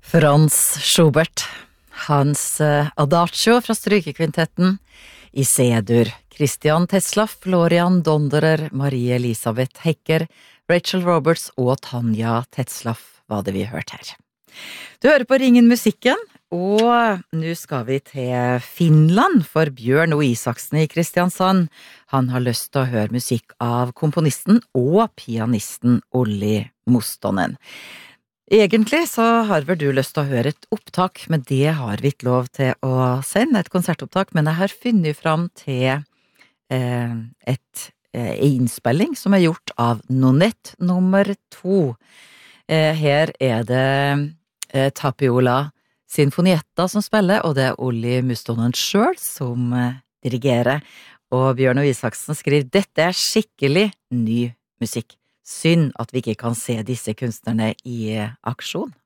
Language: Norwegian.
Franz Schubert, hans Adagio fra strykekvintetten, i C-dur, Christian Tetzlaff, Florian Donderer, Marie Elisabeth Hecker, Rachel Roberts og Tanja Tetzlaff var det vi hørte her. Du hører på Ringen Musikken, og nå skal vi til Finland for Bjørn O. Isaksen i Kristiansand. Han har lyst til å høre musikk av komponisten og pianisten Olli Mustonen. Egentlig så har vel du lyst til å høre et opptak, men det har vi ikke lov til å sende, et konsertopptak, men jeg har funnet fram til et innspilling som er gjort av Nonett nummer 2. Her er det Tapiola Sinfonietta som spiller, og det er Olli Mustonen selv som dirigerer. Og Bjørn O. Isaksen skriver, dette er skikkelig ny musikk. Synd at vi ikke kan se disse kunstnerne i aksjon.